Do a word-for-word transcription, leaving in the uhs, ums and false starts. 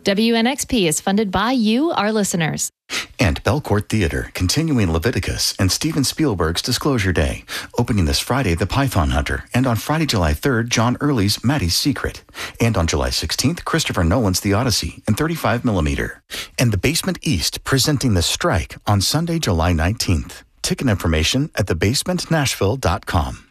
W N X P is funded by you, our listeners. And Belcourt Theater, continuing Leviticus and Steven Spielberg's Disclosure Day, opening this Friday The Python Hunter, and on Friday, July third, John Early's Maddie's Secret, and on July sixteenth, Christopher Nolan's The Odyssey in thirty-five millimeter, and The Basement East presenting The Strike on Sunday, July nineteenth. Ticket information at the basement nashville dot com.